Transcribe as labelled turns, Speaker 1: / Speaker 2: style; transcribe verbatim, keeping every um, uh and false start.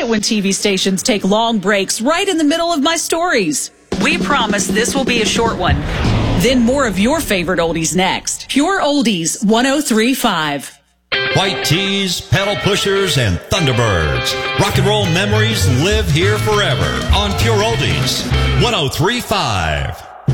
Speaker 1: it when T V stations take long breaks right in the middle of my stories. We promise this will be a short one. Then more of your favorite oldies next. Pure Oldies one oh three point five.
Speaker 2: White tees, pedal pushers, and Thunderbirds. Rock and roll memories live here forever on Pure Oldies one oh three point five.